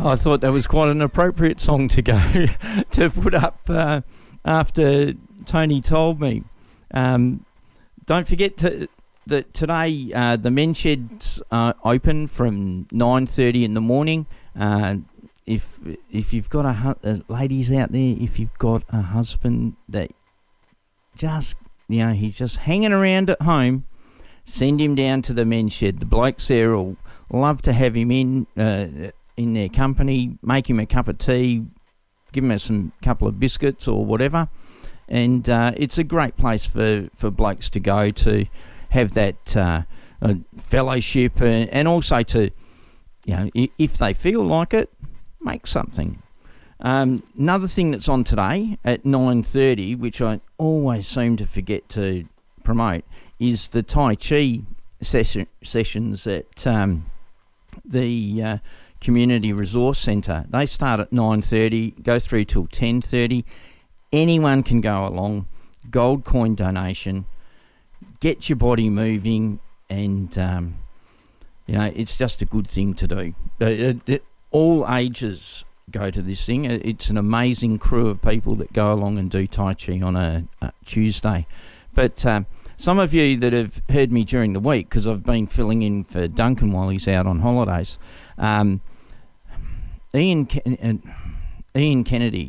I thought that was quite an appropriate song to go to put up after Tony told me. Don't forget that today the men's shed's open from 9:30 in the morning. If you've got ladies out there, if you've got a husband that just he's just hanging around at home, send him down to the men's shed. The blokes there will love to have him in their company. Make him a cup of tea, give him a couple of biscuits or whatever, and it's a great place for blokes to go to have that fellowship and also to, if they feel like it, make something. Another thing that's on today at 9:30, which I always seem to forget to promote, is the Tai Chi sessions at the Community Resource Centre. They start at 9:30, go through till 10:30. Anyone can go along. Gold coin donation. Get your body moving, and it's just a good thing to do. All ages go to this thing. It's an amazing crew of people that go along and do Tai Chi on a Tuesday. But some of you that have heard me during the week, because I've been filling in for Duncan while he's out on holidays, Ian Kennedy,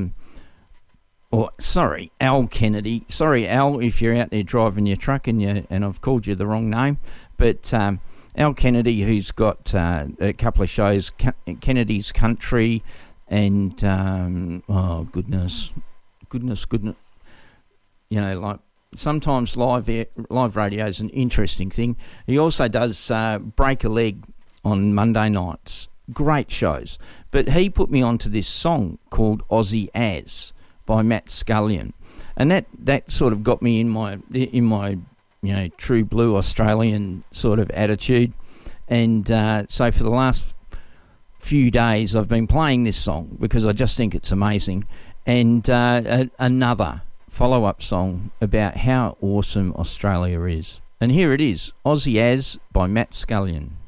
Al Kennedy. Sorry, Al, if you're out there driving your truck and I've called you the wrong name. But Al Kennedy, who's got a couple of shows, Kennedy's Country, and goodness. Like sometimes live radio is an interesting thing. He also does Break a Leg on Monday nights. Great shows. But he put me onto this song called Aussie As by Matt Scullion, and that sort of got me in my true blue Australian sort of attitude, and so for the last few days I've been playing this song because I just think it's amazing, and another follow-up song about how awesome Australia is. And here it is, Aussie As by Matt Scullion.